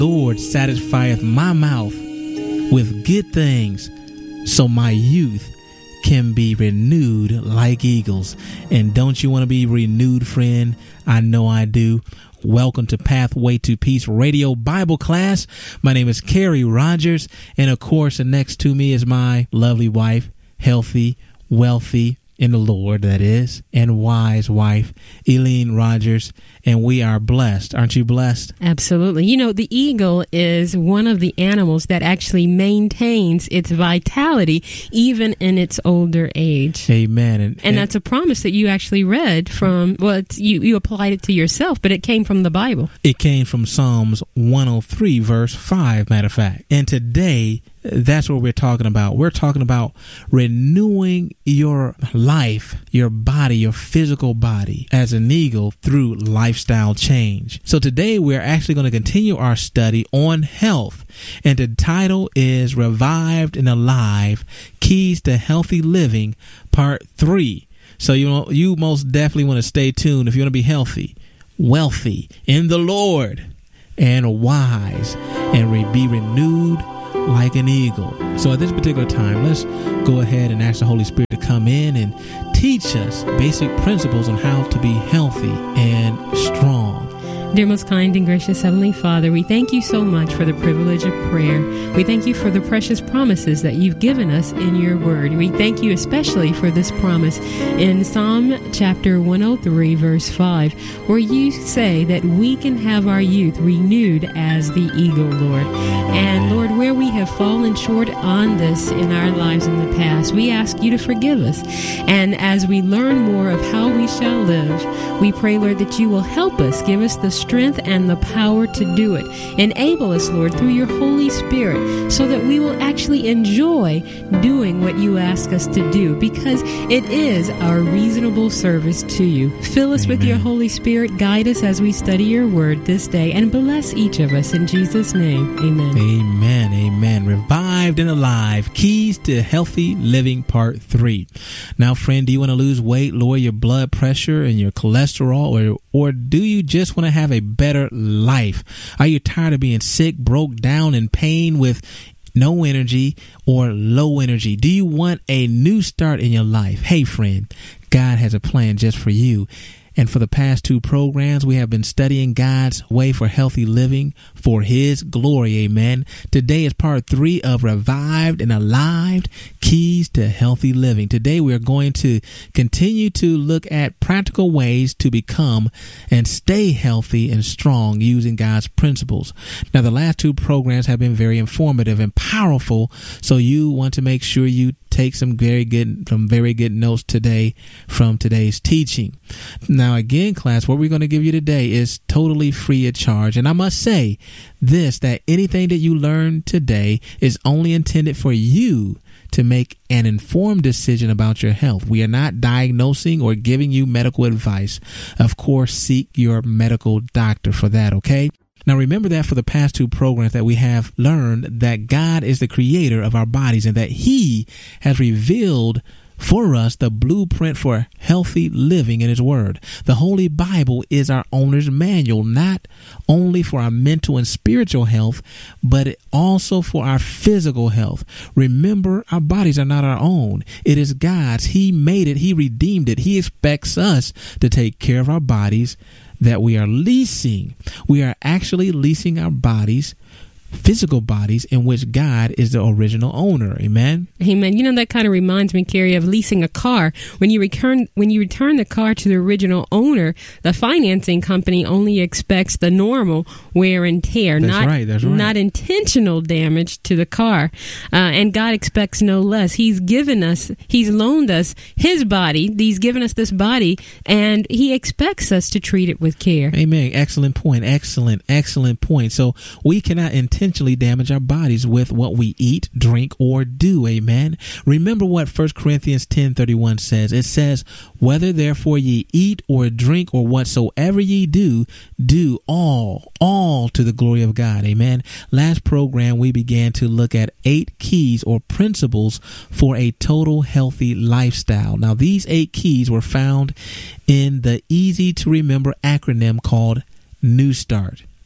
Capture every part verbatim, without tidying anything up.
Lord satisfieth my mouth with good things, so my youth can be renewed like eagles. And don't you want to be renewed, friend? I know I do. Welcome to Pathway to Peace Radio Bible class. My name is Carrie Rogers, and of course, next to me is my lovely wife, healthy, wealthy, in the Lord, that is, and wise wife, Eileen Rogers, and we are blessed. Aren't you blessed? Absolutely. You know, the eagle is one of the animals that actually maintains its vitality even in its older age. Amen. And, and, and that's a promise that you actually read from, well, it's, you, you applied it to yourself, but it came from the Bible. It came from Psalms one oh three, verse five, matter of fact. And today, that's what we're talking about. We're talking about renewing your life, your body, your physical body as an eagle through lifestyle change. So today we're actually going to continue our study on health. And the title is Revived and Alive, Keys to Healthy Living, Part three. So you know, you most definitely want to stay tuned if you want to be healthy, wealthy in the Lord, and wise, and re- be renewed like an eagle. So at this particular time, let's go ahead and ask the Holy Spirit to come in and teach us basic principles on how to be healthy and strong. Dear most kind and gracious Heavenly Father, we thank you so much for the privilege of prayer. We thank you for the precious promises that you've given us in your word. We thank you especially for this promise in Psalm chapter one oh three, verse five, where you say that we can have our youth renewed as the eagle, Lord. And Lord, where we have fallen short on this in our lives in the past, we ask you to forgive us. And as we learn more of how we shall live, we pray, Lord, that you will help us, give us the strength and the power to do it. Enable us, Lord, through your Holy Spirit, so that we will actually enjoy doing what you ask us to do, because it is our reasonable service to you. Fill us Amen. With your Holy Spirit. Guide us as we study your word this day, and bless each of us in Jesus' name. Amen. Amen. Amen. Revived and Alive, Keys to Healthy Living, Part three. Now, friend, do you want to lose weight, lower your blood pressure and your cholesterol, or, or do you just want to have a better life? Are you tired of being sick, broke down, in pain, with no energy or low energy? Do you want a new start in your life? Hey, friend, God has a plan just for you. And for the past two programs, we have been studying God's way for healthy living for His glory. Amen. Today is part three of Revived and Alive, Keys to Healthy Living. Today we are going to continue to look at practical ways to become and stay healthy and strong using God's principles. Now, the last two programs have been very informative and powerful, so you want to make sure you take some very good, some very good notes today from today's teaching. Now, again, class, what we're going to give you today is totally free of charge. And I must say this, that anything that you learn today is only intended for you to make an informed decision about your health. We are not diagnosing or giving you medical advice. Of course, seek your medical doctor for that, okay? Now, remember that for the past two programs that we have learned that God is the creator of our bodies, and that He has revealed for us the blueprint for healthy living in His Word. The Holy Bible is our owner's manual, not only for our mental and spiritual health, but also for our physical health. Remember, our bodies are not our own. It is God's. He made it. He redeemed it. He expects us to take care of our bodies that we are leasing. We are actually leasing our bodies, physical bodies, in which God is the original owner. Amen. Amen. You know, that kind of reminds me, Carrie, of leasing a car. When you return when you return the car to the original owner, the financing company only expects the normal wear and tear, that's not right, that's right. not intentional damage to the car. Uh, and God expects no less. He's given us, He's loaned us His body. He's given us this body, and He expects us to treat it with care. Amen. Excellent point. Excellent, excellent point. So we cannot intentionally intentionally damage our bodies with what we eat, drink, or do. Amen. Remember what First Corinthians ten thirty-one says. It says, whether therefore ye eat or drink or whatsoever ye do, do all, all to the glory of God. Amen. Last program, we began to look at eight keys or principles for a total healthy lifestyle. Now, these eight keys were found in the easy to remember acronym called New Start.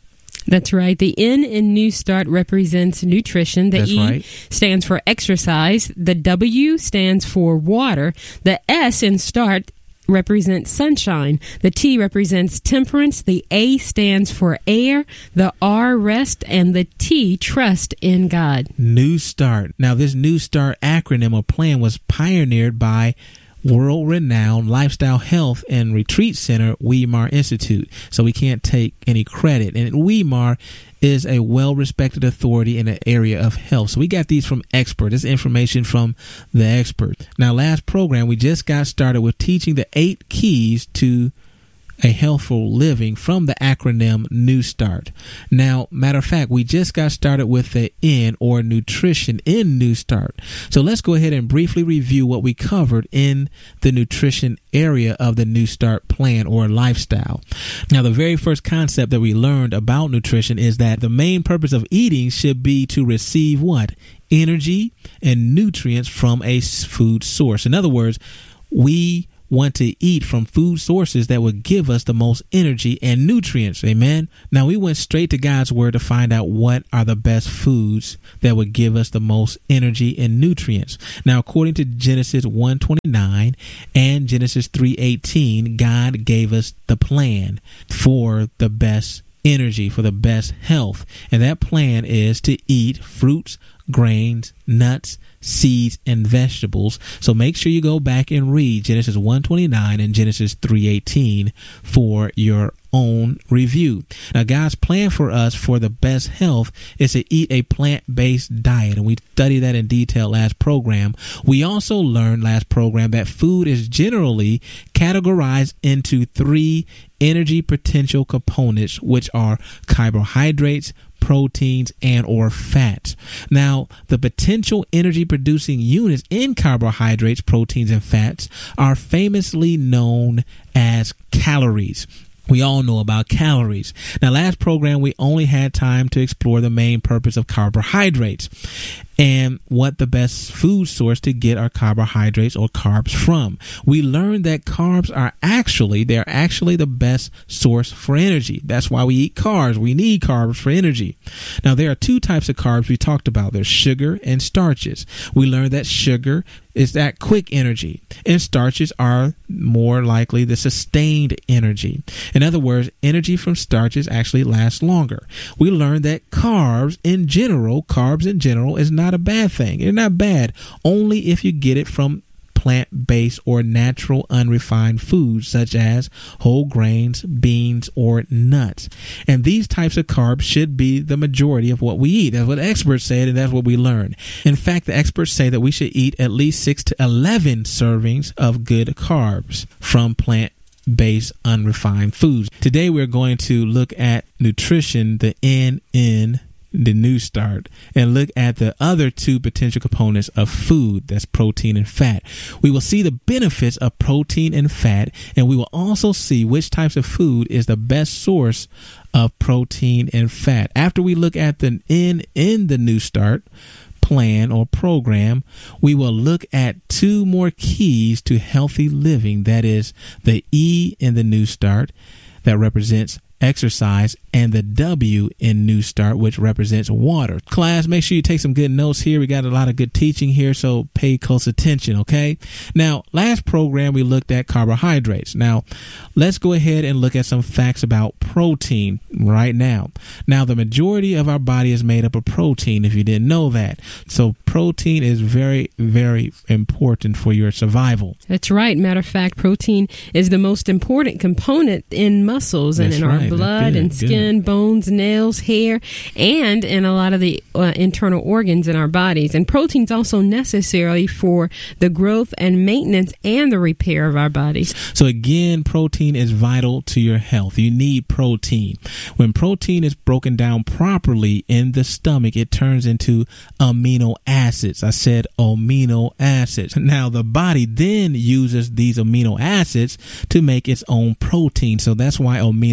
That's right. The N in New Start represents nutrition. The That's E right. stands for exercise. The W stands for water. The S in Start represents sunshine. The T represents temperance. The A stands for air. The R, rest. And the T, trust in God. New Start. Now, this New Start acronym or plan was pioneered by world-renowned lifestyle health and retreat center Weimar Institute. So we can't take any credit. And Weimar is a well-respected authority in the area of health. So we got these from experts. This information from the expert. Now, last program, we just got started with teaching the eight keys to a healthful living from the acronym New Start. Now, matter of fact, we just got started with the N or nutrition in New Start. So let's go ahead and briefly review what we covered in the nutrition area of the New Start plan or lifestyle. Now, the very first concept that we learned about nutrition is that the main purpose of eating should be to receive what? Energy and nutrients from a food source. In other words, we want to eat from food sources that would give us the most energy and nutrients. Amen. Now, we went straight to God's word to find out what are the best foods that would give us the most energy and nutrients. Now, according to Genesis one twenty-nine and Genesis three eighteen, God gave us the plan for the best energy, for the best health. And that plan is to eat fruits, grains, nuts, seeds, and vegetables. So make sure you go back and read Genesis one twenty-nine and Genesis three eighteen for your own review. Now, God's plan for us for the best health is to eat a plant-based diet, and we studied that in detail last program. We also learned last program that food is generally categorized into three energy potential components, which are carbohydrates, proteins, and or fats. Now, the potential energy producing units in carbohydrates, proteins, and fats are famously known as calories. We all know about calories. Now, last program, we only had time to explore the main purpose of carbohydrates and what the best food source to get our carbohydrates or carbs from. We learned that carbs are actually, they're actually the best source for energy. That's why we eat carbs. We need carbs for energy. Now, there are two types of carbs we talked about. There's sugar and starches. We learned that sugar is that quick energy, and starches are more likely the sustained energy. In other words, energy from starches actually lasts longer. We learned that carbs in general, carbs in general is not a bad thing. They're not bad, only if you get it from plant-based or natural unrefined foods such as whole grains, beans, or nuts. And these types of carbs should be the majority of what we eat. That's what experts said, and that's what we learned. In fact, the experts say that we should eat at least six to eleven servings of good carbs from plant based unrefined foods. Today we're going to look at nutrition, the N in the New Start, and look at the other two potential components of food, that's protein and fat. We will see the benefits of protein and fat, and we will also see which types of food is the best source of protein and fat. After we look at the N in the New Start plan or program, we will look at two more keys to healthy living. That is the E in the New Start, that represents exercise, and the W in New Start, which represents water. Class, make sure you take some good notes here. We got a lot of good teaching here, so pay close attention, okay? Now, last program we looked at carbohydrates. Now, let's go ahead and look at some facts about protein right now. Now, the majority of our body is made up of protein, if you didn't know that. So protein is very, very important for your survival. That's right. Matter of fact, protein is the most important component in muscles and That's in right. our blood good, and skin, good. bones, nails, hair, and in a lot of the uh, internal organs in our bodies. And protein's also necessary for the growth and maintenance and the repair of our bodies. So again, protein is vital to your health. You need protein. When protein is broken down properly in the stomach, it turns into amino acids. I said amino acids. Now, the body then uses these amino acids to make its own protein. So that's why amino acids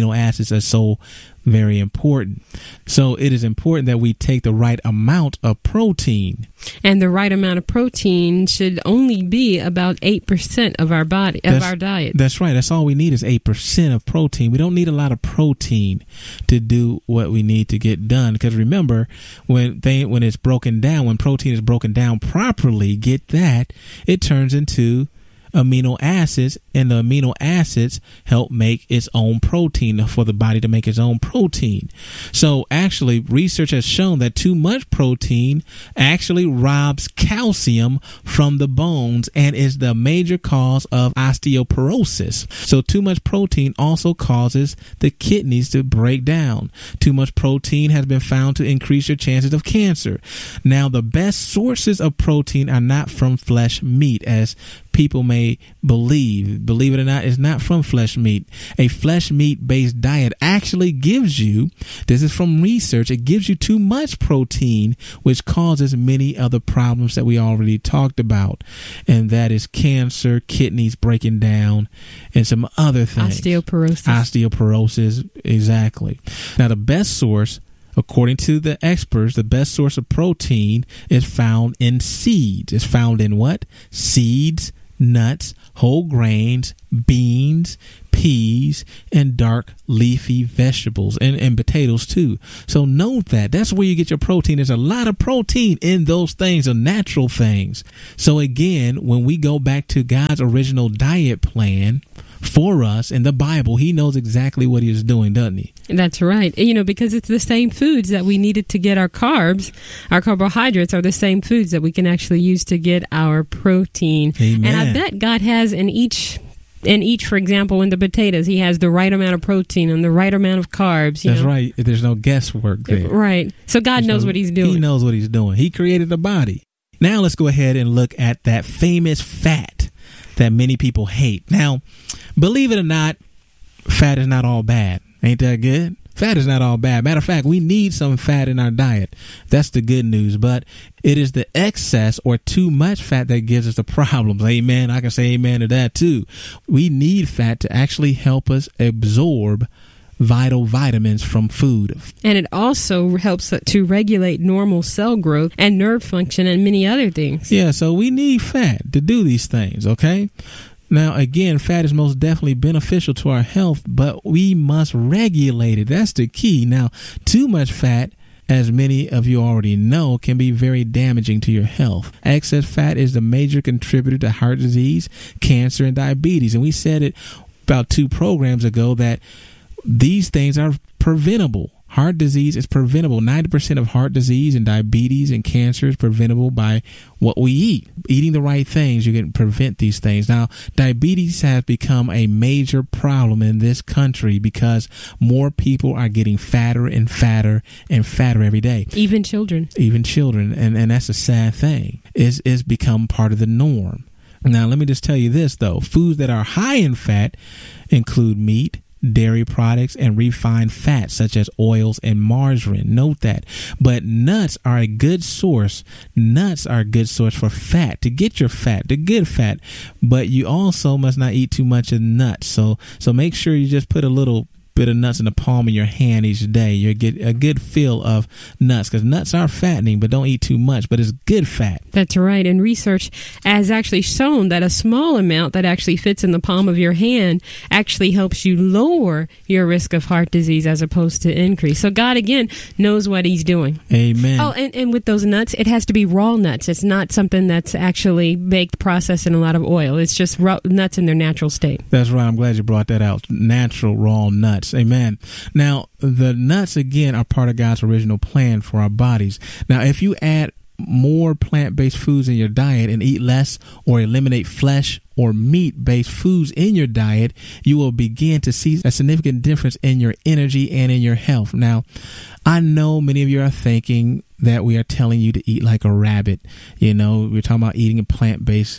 acids are so very important. So it is important that we take the right amount of protein. And the right amount of protein should only be about eight percent of our body, of that's, our diet. That's right. That's all we need is eight percent of protein. We don't need a lot of protein to do what we need to get done. Because remember, when they, when it's broken down, when protein is broken down properly, get that, it turns into amino acids, and the amino acids help make its own protein for the body to make its own protein. So actually, research has shown that too much protein actually robs calcium from the bones and is the major cause of osteoporosis. So too much protein also causes the kidneys to break down. Too much protein has been found to increase your chances of cancer. Now, the best sources of protein are not from flesh meat, as people may believe. Believe it or not, it's not from flesh meat. A flesh meat based diet actually gives you, this is from research, it gives you too much protein, which causes many other problems that we already talked about. And that is cancer, kidneys breaking down, and some other things. Osteoporosis. Osteoporosis, exactly. Now, the best source, according to the experts, the best source of protein is found in seeds. It's found in what? Seeds, nuts, whole grains, beans, peas, and dark leafy vegetables, and, and potatoes too. So note that. That's where you get your protein. There's a lot of protein in those things, the natural things. So again, when we go back to God's original diet plan for us in the Bible, he knows exactly what he is doing, doesn't he? That's right. You know, because it's the same foods that we needed to get our carbs. Our carbohydrates are the same foods that we can actually use to get our protein. Amen. And I bet God has in each in each, for example, in the potatoes, he has the right amount of protein and the right amount of carbs. You That's know? right. There's no guesswork there. Right. So God There's knows no, what he's doing. He knows what he's doing. He created the body. Now let's go ahead and look at that famous fat that many people hate. Now, believe it or not, fat is not all bad. Ain't that good? Fat is not all bad. Matter of fact, we need some fat in our diet. That's the good news. But it is the excess or too much fat that gives us the problems. Amen. I can say amen to that too. We need fat to actually help us absorb vital vitamins from food. And it also helps to regulate normal cell growth and nerve function and many other things. Yeah, so we need fat to do these things, okay? Now, again, fat is most definitely beneficial to our health, but we must regulate it. That's the key. Now, too much fat, as many of you already know, can be very damaging to your health. Excess fat is the major contributor to heart disease, cancer, and diabetes. And we said it about two programs ago that these things are preventable. Heart disease is preventable. ninety percent of heart disease and diabetes and cancer is preventable by what we eat. Eating the right things, you can prevent these things. Now, diabetes has become a major problem in this country because more people are getting fatter and fatter and fatter every day. Even children. Even children. And, and that's a sad thing. It's, it's become part of the norm. Now, let me just tell you this, though. Foods that are high in fat include meat, dairy products, and refined fats such as oils and margarine. Note that. But nuts are a good source. Nuts are a good source for fat, to get your fat, the good fat. But you also must not eat too much of nuts. So, so make sure you just put a little bit of nuts in the palm of your hand each day. You get a good feel of nuts, because nuts are fattening, but don't eat too much, but it's good fat. That's right. And research has actually shown that a small amount that actually fits in the palm of your hand actually helps you lower your risk of heart disease as opposed to increase. So God, again, knows what he's doing. Amen. Oh, and, and with those nuts, it has to be raw nuts. It's not something that's actually baked, processed in a lot of oil. It's just raw nuts in their natural state. That's right. I'm glad you brought that out. Natural raw nuts. Amen. Now, the nuts, again, are part of God's original plan for our bodies. Now, if you add more plant-based foods in your diet and eat less or eliminate flesh or meat-based foods in your diet, you will begin to see a significant difference in your energy and in your health. Now, I know many of you are thinking that we are telling you to eat like a rabbit. You know, we're talking about eating a plant-based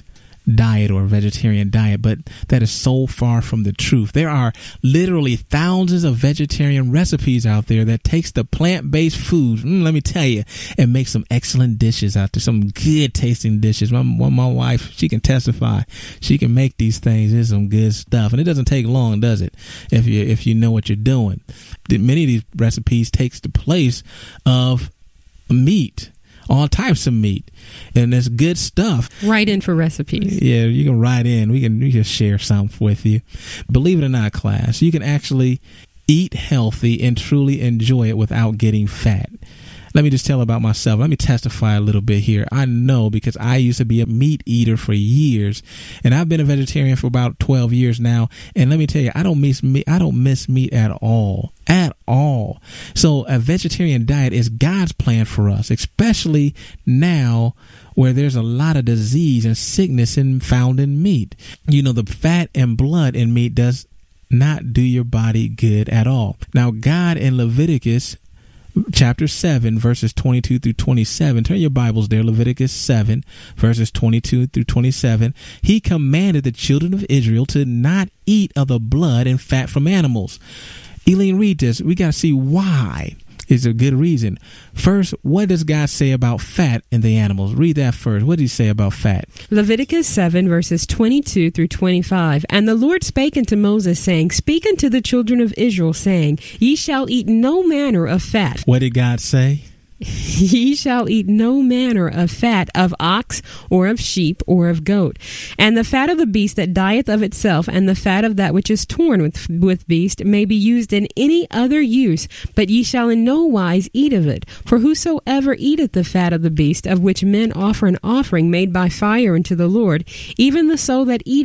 diet or vegetarian diet, but that is so far from the truth. There are literally thousands of vegetarian recipes out there that takes the plant-based foods, mm, let me tell you, and make some excellent dishes out there, some good tasting dishes. My, my wife, she can testify. She can make these things. There's some good stuff, and it doesn't take long, does it? If you if you know what you're doing. Many of these recipes takes the place of meat. All types of meat, and there's good stuff. Write in for recipes. Yeah, you can write in. We can we can share something with you. Believe it or not, class, you can actually eat healthy and truly enjoy it without getting fat. Let me just tell about myself. Let me testify a little bit here. I know because I used to be a meat eater for years, and I've been a vegetarian for about twelve years now. And let me tell you, I don't miss meat. I don't miss meat at all, at all. So a vegetarian diet is God's plan for us, especially now where there's a lot of disease and sickness in, found in meat. You know, the fat and blood in meat does not do your body good at all. Now, God in Leviticus chapter seven, verses twenty-two through twenty-seven. Turn your Bibles there. Leviticus seven, verses twenty-two through twenty-seven. He commanded the children of Israel to not eat of the blood and fat from animals. Eileen, read this. We got to see why. Is a good reason. First, what does God say about fat in the animals? Read that first. What did he say about fat? Leviticus seven, verses twenty-two through twenty-five. And the Lord spake unto Moses, saying, Speak unto the children of Israel, saying, Ye shall eat no manner of fat. What did God say? Ye shall eat no manner of fat of ox or of sheep or of goat, and the fat of the beast that dieth of itself, and the fat of that which is torn with with beast may be used in any other use, but ye shall in no wise eat of it. For whosoever eateth the fat of the beast, of which men offer an offering made by fire unto the Lord, even the soul that eateth